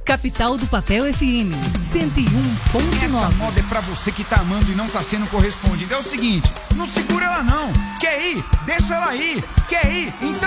Capital do Papel FM 101.9. Essa moda é pra você que tá amando e não tá sendo correspondido. É o seguinte, não segura ela não. Quer ir? Deixa ela ir. Quer ir? Então